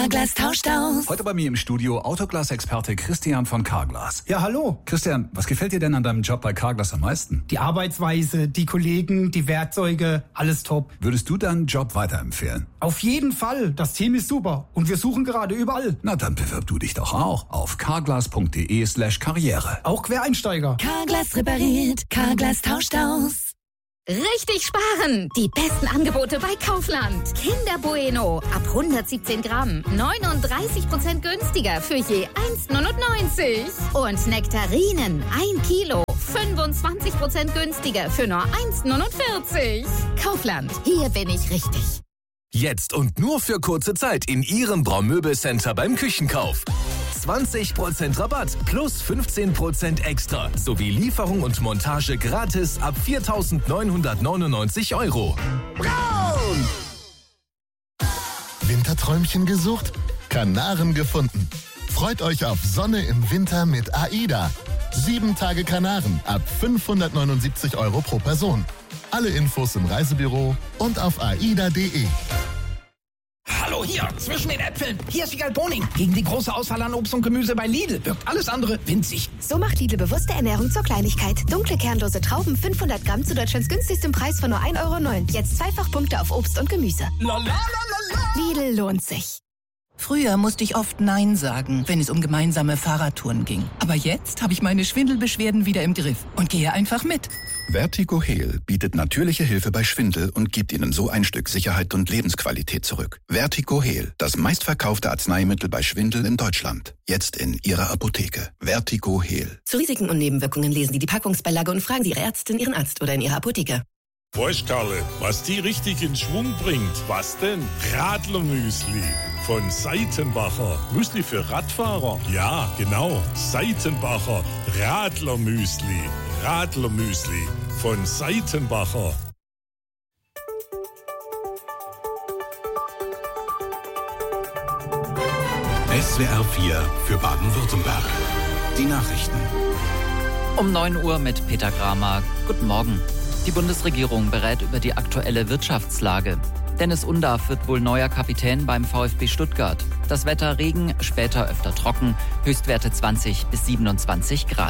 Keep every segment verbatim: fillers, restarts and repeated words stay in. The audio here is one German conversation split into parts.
Carglass tauscht aus. Heute bei mir im Studio Autoglas-Experte Christian von Carglass. Ja, hallo. Christian, was gefällt dir denn an deinem Job bei Carglass am meisten? Die Arbeitsweise, die Kollegen, die Werkzeuge, alles top. Würdest du deinen Job weiterempfehlen? Auf jeden Fall. Das Team ist super. Und wir suchen gerade überall. Na, dann bewirb du dich doch auch auf carglass.de slash karriere. Auch Quereinsteiger. Carglass repariert. Carglass tauscht aus. Richtig sparen! Die besten Angebote bei Kaufland. Kinder Bueno ab hundertsiebzehn Gramm. neununddreißig Prozent günstiger für je eins neunundneunzig. Und Nektarinen ein Kilo. fünfundzwanzig Prozent günstiger für nur eins neunundvierzig. Kaufland, hier bin ich richtig. Jetzt und nur für kurze Zeit in Ihrem Braumöbelcenter beim Küchenkauf. zwanzig Prozent Rabatt plus fünfzehn Prozent extra sowie Lieferung und Montage gratis ab viertausendneunhundertneunundneunzig Euro. Braun! Winterträumchen gesucht? Kanaren gefunden. Freut euch auf Sonne im Winter mit AIDA. Sieben Tage Kanaren ab fünfhundertneunundsiebzig Euro pro Person. Alle Infos im Reisebüro und auf aida punkt de. Hallo hier, zwischen den Äpfeln. Hier ist Wiegald Boning. Gegen die große Auswahl an Obst und Gemüse bei Lidl wirkt alles andere winzig. So macht Lidl bewusste Ernährung zur Kleinigkeit. Dunkle, kernlose Trauben, fünfhundert Gramm zu Deutschlands günstigstem Preis von nur ein Euro neun. Jetzt zweifach Punkte auf Obst und Gemüse. La, la, la, la, la. Lidl lohnt sich. Früher musste ich oft Nein sagen, wenn es um gemeinsame Fahrradtouren ging. Aber jetzt habe ich meine Schwindelbeschwerden wieder im Griff und gehe einfach mit. Vertigo Heal bietet natürliche Hilfe bei Schwindel und gibt Ihnen so ein Stück Sicherheit und Lebensqualität zurück. Vertigo Heal, das meistverkaufte Arzneimittel bei Schwindel in Deutschland. Jetzt in Ihrer Apotheke. Vertigo Heal. Zu Risiken und Nebenwirkungen lesen Sie die Packungsbeilage und fragen Sie Ihre Ärztin, Ihren Arzt oder in Ihrer Apotheke. Weißt Karle, was die richtig in Schwung bringt? Was denn? Radlermüsli von Seitenbacher. Müsli für Radfahrer? Ja, genau. Seitenbacher Radlermüsli. Radlermüsli von Seitenbacher. S W R vier für Baden-Württemberg. Die Nachrichten. Um neun Uhr mit Peter Kramer. Guten Morgen. Die Bundesregierung berät über die aktuelle Wirtschaftslage. Dennis Undarf wird wohl neuer Kapitän beim VfB Stuttgart. Das Wetter Regen, später öfter trocken, Höchstwerte zwanzig bis siebenundzwanzig Grad.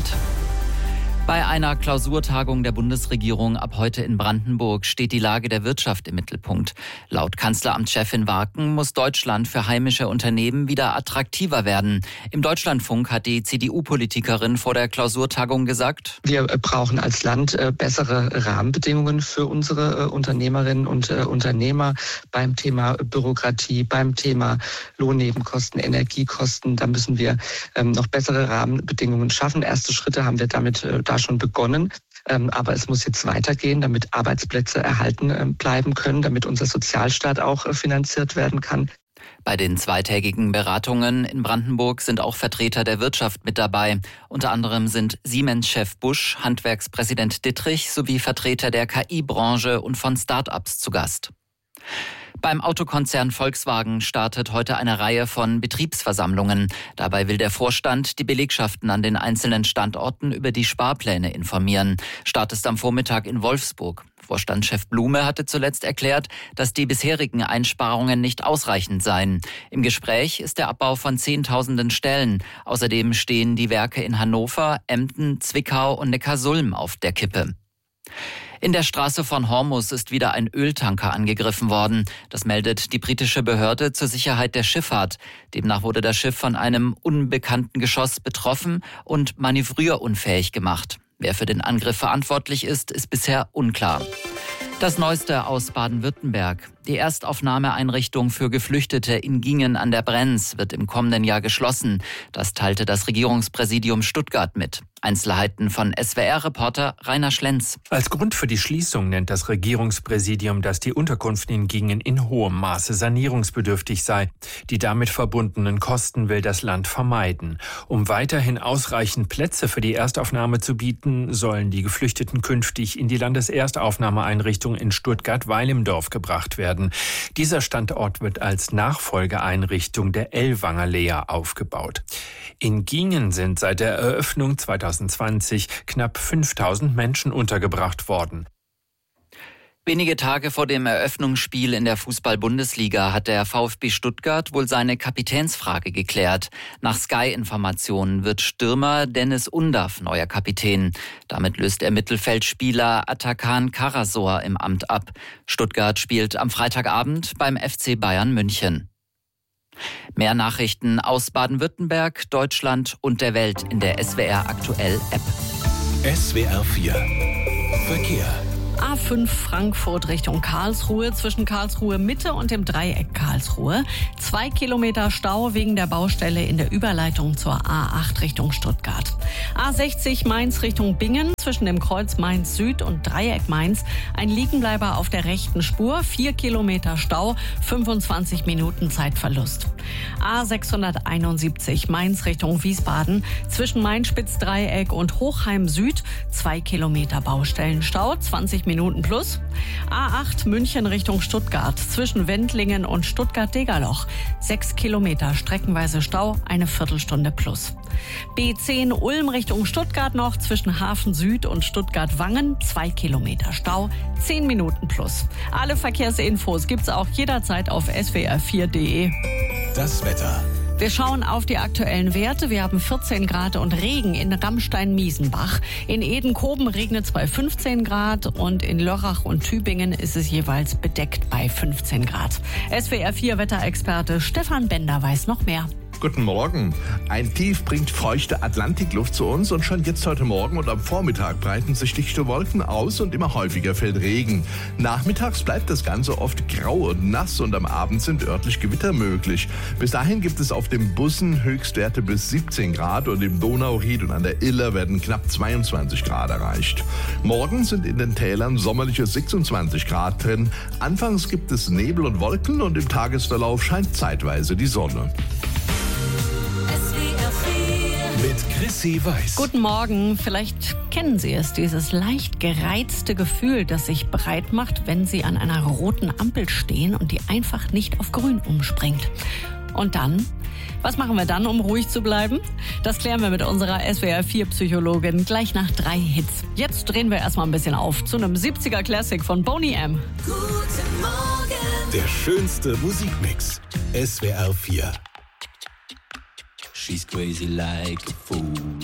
Bei einer Klausurtagung der Bundesregierung ab heute in Brandenburg steht die Lage der Wirtschaft im Mittelpunkt. Laut Kanzleramtschefin Warken muss Deutschland für heimische Unternehmen wieder attraktiver werden. Im Deutschlandfunk hat die C D U-Politikerin vor der Klausurtagung gesagt: Wir brauchen als Land bessere Rahmenbedingungen für unsere Unternehmerinnen und Unternehmer beim Thema Bürokratie, beim Thema Lohnnebenkosten, Energiekosten. Da müssen wir noch bessere Rahmenbedingungen schaffen. Erste Schritte haben wir damit da schon begonnen. Ähm, aber es muss jetzt weitergehen, damit Arbeitsplätze erhalten äh, bleiben können, damit unser Sozialstaat auch äh, finanziert werden kann. Bei den zweitägigen Beratungen in Brandenburg sind auch Vertreter der Wirtschaft mit dabei. Unter anderem sind Siemens-Chef Busch, Handwerkspräsident Dittrich sowie Vertreter der K I-Branche und von Start-ups zu Gast. Beim Autokonzern Volkswagen startet heute eine Reihe von Betriebsversammlungen. Dabei will der Vorstand die Belegschaften an den einzelnen Standorten über die Sparpläne informieren. Start ist am Vormittag in Wolfsburg. Vorstandschef Blume hatte zuletzt erklärt, dass die bisherigen Einsparungen nicht ausreichend seien. Im Gespräch ist der Abbau von Zehntausenden Stellen. Außerdem stehen die Werke in Hannover, Emden, Zwickau und Neckarsulm auf der Kippe. In der Straße von Hormuz ist wieder ein Öltanker angegriffen worden. Das meldet die britische Behörde zur Sicherheit der Schifffahrt. Demnach wurde das Schiff von einem unbekannten Geschoss betroffen und manövrierunfähig gemacht. Wer für den Angriff verantwortlich ist, ist bisher unklar. Das Neueste aus Baden-Württemberg. Die Erstaufnahmeeinrichtung für Geflüchtete in Gingen an der Brenz wird im kommenden Jahr geschlossen. Das teilte das Regierungspräsidium Stuttgart mit. Einzelheiten von S W R-Reporter Rainer Schlenz. Als Grund für die Schließung nennt das Regierungspräsidium, dass die Unterkunft in Gingen in hohem Maße sanierungsbedürftig sei. Die damit verbundenen Kosten will das Land vermeiden. Um weiterhin ausreichend Plätze für die Erstaufnahme zu bieten, sollen die Geflüchteten künftig in die Landeserstaufnahmeeinrichtung in Stuttgart-Weilendorf gebracht werden. Dieser Standort wird als Nachfolgeeinrichtung der Ellwanger Lea aufgebaut. In Gingen sind seit der Eröffnung zwanzig zwanzig knapp fünftausend Menschen untergebracht worden. Wenige Tage vor dem Eröffnungsspiel in der Fußball-Bundesliga hat der VfB Stuttgart wohl seine Kapitänsfrage geklärt. Nach Sky-Informationen wird Stürmer Dennis Undav neuer Kapitän. Damit löst er Mittelfeldspieler Atakan Karasor im Amt ab. Stuttgart spielt am Freitagabend beim F C Bayern München. Mehr Nachrichten aus Baden-Württemberg, Deutschland und der Welt in der S W R Aktuell App. S W R vier Verkehr. A fünf Frankfurt Richtung Karlsruhe zwischen Karlsruhe Mitte und dem Dreieck Karlsruhe. Zwei Kilometer Stau wegen der Baustelle in der Überleitung zur A acht Richtung Stuttgart. A sechzig Mainz Richtung Bingen zwischen dem Kreuz Mainz Süd und Dreieck Mainz. Ein Liegenbleiber auf der rechten Spur. Vier Kilometer Stau, fünfundzwanzig Minuten Zeitverlust. A sechshunderteinundsiebzig Mainz Richtung Wiesbaden zwischen Main-Spitz-Dreieck und Hochheim Süd. Zwei Kilometer Baustellenstau, zwanzig Minuten plus. A acht München Richtung Stuttgart zwischen Wendlingen und Stuttgart-Degerloch. Sechs Kilometer streckenweise Stau, eine Viertelstunde plus. B zehn Ulm Richtung Stuttgart noch zwischen Hafen Süd und Stuttgart-Wangen. Zwei Kilometer Stau, zehn Minuten plus. Alle Verkehrsinfos gibt's auch jederzeit auf s w r vier punkt d e. Das Wetter. Wir schauen auf die aktuellen Werte. Wir haben vierzehn Grad und Regen in Rammstein-Miesenbach. In Edenkoben regnet es bei fünfzehn Grad und in Lörrach und Tübingen ist es jeweils bedeckt bei fünfzehn Grad. S W R vier Wetterexperte Stefan Bender weiß noch mehr. Guten Morgen. Ein Tief bringt feuchte Atlantikluft zu uns und schon jetzt heute Morgen und am Vormittag breiten sich dichte Wolken aus und immer häufiger fällt Regen. Nachmittags bleibt das Ganze oft grau und nass und am Abend sind örtlich Gewitter möglich. Bis dahin gibt es auf dem Bussen Höchstwerte bis siebzehn Grad und im Donauried und an der Iller werden knapp zweiundzwanzig Grad erreicht. Morgen sind in den Tälern sommerliche sechsundzwanzig Grad drin. Anfangs gibt es Nebel und Wolken und im Tagesverlauf scheint zeitweise die Sonne. Mit Chrissy Weiß. Guten Morgen. Vielleicht kennen Sie es, dieses leicht gereizte Gefühl, das sich breit macht, wenn Sie an einer roten Ampel stehen und die einfach nicht auf grün umspringt. Und dann? Was machen wir dann, um ruhig zu bleiben? Das klären wir mit unserer S W R vier Psychologin gleich nach drei Hits. Jetzt drehen wir erstmal ein bisschen auf zu einem siebziger Classic von Boney M. Guten Morgen. Der schönste Musikmix. S W R vier. She's crazy like a fool.